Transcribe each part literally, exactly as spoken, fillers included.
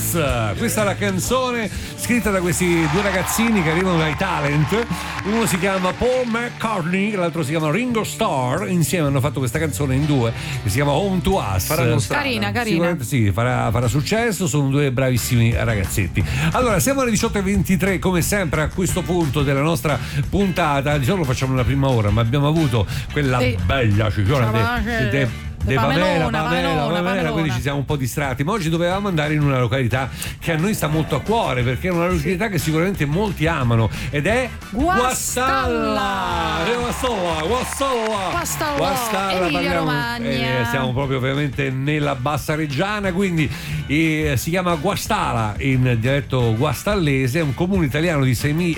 Girls. Questa è la canzone scritta da questi due ragazzini che arrivano dai Talent. Uno si chiama Paul McCartney, l'altro si chiama Ringo Starr. Insieme hanno fatto questa canzone in due che si chiama Home to Us. Carina, carina. Sicuramente sì, farà, farà successo. Sono due bravissimi ragazzetti. Allora, siamo alle diciotto e ventitré, come sempre a questo punto della nostra puntata. Di solito facciamo la prima ora, ma abbiamo avuto quella sì. bella cicciona de, de, De Pamela, Pamela, Pamela, quindi ci siamo un po' distratti. Ma oggi dovevamo andare in una località che a noi sta molto a cuore, perché è una località sì. che sicuramente molti amano, ed è Guastalla. Guastalla, Guastalla, Guastalla, Guastalla, Emilia Romagna. Eh, siamo proprio ovviamente nella bassa reggiana, quindi eh, si chiama Guastalla in dialetto guastallese, è un comune italiano di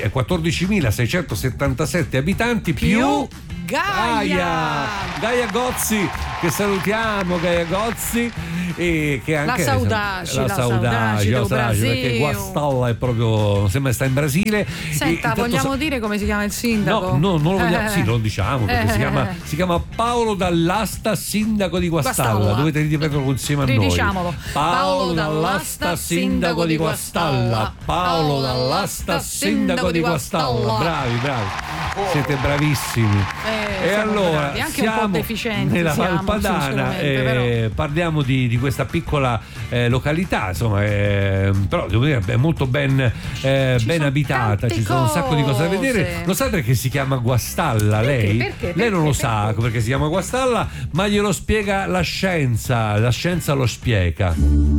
quattordicimilaseicentosettantasette abitanti più, più Gaia. Gaia Gaia Gozzi, che salutiamo, Gaia Gozzi, e che anche la Saudaci, la, la Saudaci, del Brasile, perché Guastalla è proprio, sembra sta in Brasile. Senta, e, vogliamo sa- dire come si chiama il sindaco? No, no, non lo vogliamo, eh. sì, lo diciamo, perché eh. si chiama si chiama Paolo Dall'Asta, sindaco di Guastalla. Guastalla. Dovete ripeterlo insieme a noi. Ridiciamolo. Paolo Dall'Asta, sindaco di Guastalla. Paolo Dall'Asta, sindaco di Guastalla. Bravi, bravi. Siete bravissimi. Eh, e allora bravi. Anche siamo un po' deficienti nella siamo, Valpadana, eh, parliamo di, di questa piccola eh, località, insomma, eh, però devo dire è molto ben, eh, ben abitata, ci sono un sacco di cose da vedere. Lo sai perché si chiama Guastalla? Perché? Lei? Perché? Perché? Lei non lo Perché? sa perché si chiama Guastalla, ma glielo spiega la scienza, la scienza lo spiega.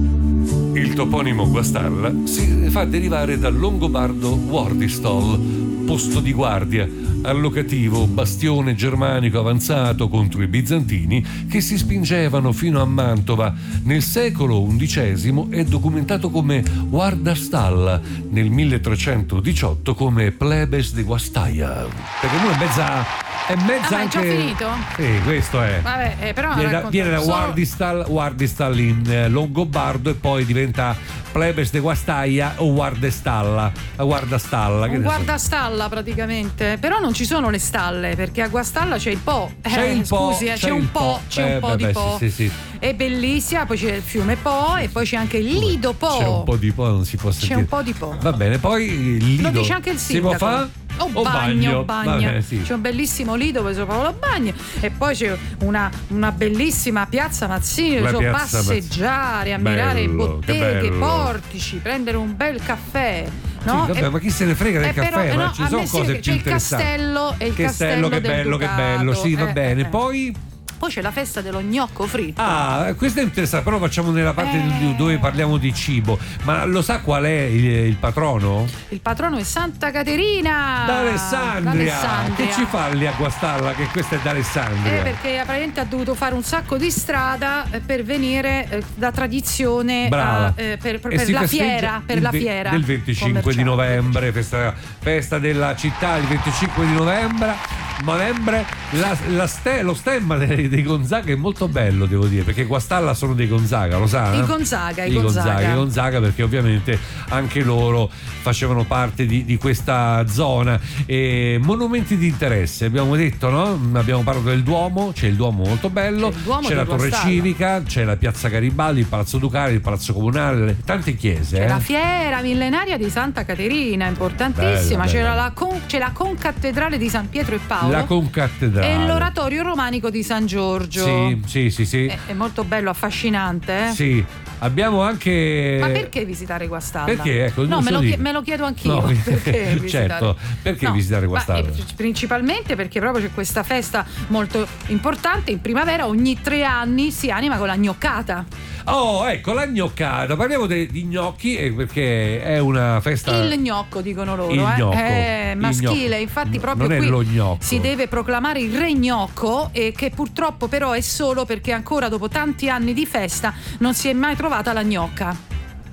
Il toponimo Guastalla si fa derivare dal longobardo Wardistol, posto di guardia, allocativo bastione germanico avanzato contro i bizantini che si spingevano fino a Mantova. Nel secolo undicesimo è documentato come Guardastalla, nel milletrecentodiciotto come Plebes de Guastaia, perché lui è mezza è mezza ah, anche. Ma è già finito? Sì, questo è. Vabbè, eh, però viene da, viene da solo... Wardistal, Wardistal in eh, longobardo e poi diventa Plebes de Guastaia o Guardestalla, la Guardastalla. Un guardastalla praticamente, però non ci sono le stalle, perché a Guastalla c'è il Po. C'è eh, il Po, scusi, eh, c'è c'è un il Po, Po. c'è Eh, un po' beh, di beh, Po. sì, sì, sì. È bellissima, poi c'è il fiume Po e poi c'è anche il Lido Po. C'è un po' di Po, non si può sentire. C'è un po' di Po. Va bene, poi il Lido. Lo dice anche il sindaco. Si può fare? O o bagno, bagno. bagno. Vabbè, sì. C'è un bellissimo lido dove sopra lo bagno e poi c'è una, una bellissima piazza Mazzini dove so passeggiare, ammirare bello, botteghe, portici, prendere un bel caffè. No? Sì, vabbè, e, ma chi se ne frega del eh, caffè? però, Ma no, ci a sono me sì, cose c'è più il interessanti. castello e il che castello, che del bello, Ducato. che bello, sì, va eh, bene. eh. Poi Poi c'è la festa dello gnocco fritto. Ah, questo è interessante, però facciamo nella parte Eh. dove parliamo di cibo. Ma lo sa qual è il, il patrono? Il patrono è Santa Caterina D'Alessandria. D'Alessandria. Che ci fa lì a Guastalla? Che questa è d'Alessandria. Eh, perché praticamente ha dovuto fare un sacco di strada eh, per venire eh, da tradizione a, eh, per, per, per la fiera, per la ve- fiera del venticinque di novembre, festa, festa della città, il venticinque di novembre. Novembre, la, la ste, lo stemma dei, dei Gonzaga è molto bello, devo dire, perché Guastalla sono dei Gonzaga, lo sa? I Gonzaga, i I Gonzaga, Gonzaga. i Gonzaga, perché ovviamente anche loro facevano parte di, di questa zona. E monumenti di interesse, abbiamo detto, no? Abbiamo parlato del Duomo, c'è il Duomo molto bello, c'è, il Duomo c'è la Torre Guastalla. Civica, c'è la Piazza Garibaldi, il Palazzo Ducale, il Palazzo Comunale, tante chiese. C'è eh? la fiera millenaria di Santa Caterina, importantissima. Bella, C'era bella. la con, c'è la concattedrale di San Pietro e Paolo. La concattedrale e l'oratorio romanico di San Giorgio. Sì, sì, sì, sì. È, è molto bello, affascinante. Eh? Sì, abbiamo anche. Ma perché visitare Guastalla? Perché? Ecco, no, non me so lo, dire. chie- me lo chiedo anch'io. No, perché visitare? certo, perché No, visitare ma, Guastalla? eh, principalmente perché proprio c'è questa festa molto importante. In primavera ogni tre anni si anima con la gnoccata. Oh, ecco, la gnoccata. Parliamo de- di gnocchi eh, perché è una festa. Il gnocco, dicono loro. Il eh? gnocco, È il maschile, gnocco. infatti No, proprio non è qui lo gnocco. si deve proclamare il re gnocco, e che purtroppo però è solo perché ancora dopo tanti anni di festa non si è mai trovata la gnocca.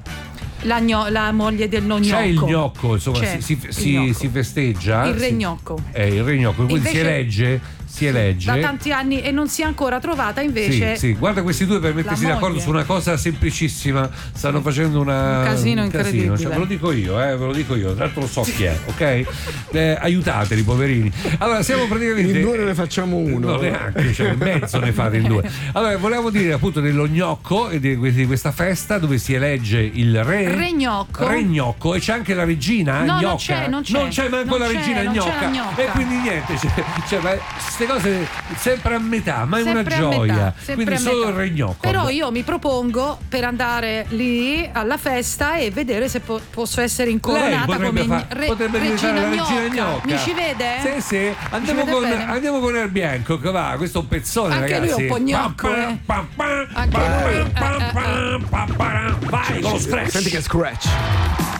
La, gno- la moglie del non gnocco. C'è il gnocco, insomma, C'è si, si, il si, gnocco. si festeggia. Il re si- gnocco. È il re gnocco, quindi Invece- si elegge, si elegge da tanti anni e non si è ancora trovata invece. Sì, sì, guarda questi due per mettersi la d'accordo moglie. su una cosa semplicissima stanno facendo una, Un casino incredibile. Cioè, ve lo dico io, eh, ve lo dico io, tra l'altro lo so chi è, ok? Eh, aiutateli, poverini. Allora, siamo praticamente in due ne facciamo uno. No, neanche, cioè mezzo ne fate in due. Allora, volevamo dire appunto dello gnocco e di di questa festa dove si elegge il re Re gnocco. Re gnocco e c'è anche la regina No, gnocca. non c'è, non c'è. Non c'è manco Non la c'è, regina non c'è gnocca. la gnocca. E quindi niente, cioè, cioè, ma queste cose sempre a metà, ma è una Sempre a gioia. metà, sempre quindi a solo metà. il re gnocco. Però io mi propongo per andare lì alla festa e vedere se po- posso essere incoronata potrebbe come fa- re- potrebbe diventare regina, la regina gnocca. gnocca. Mi ci vede? Sì, sì. Andiamo vede con, bene? andiamo con Erby Hancock, va, questo è un pezzone, Anche ragazzi. lui è un po' gnocco, Pam, eh. pam, pam, Anche pam, lui, pam, eh, eh, pam, pam, pam, pam. Vai con lo scratch. Senti che scratch.